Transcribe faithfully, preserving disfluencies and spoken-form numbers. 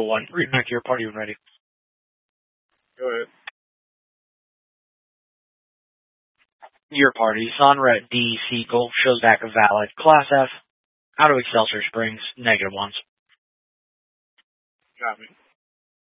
One. Read back to your party when ready. Go ahead. Your party, Sonra D. Seagull, shows back a valid. Class F, out of Excelsior Springs, negative ones. Copy.